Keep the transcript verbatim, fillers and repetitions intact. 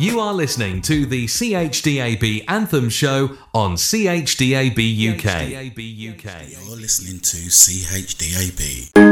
You are listening to the C H D A B Anthem Show on C H D A B U K. You're listening to C H D A B.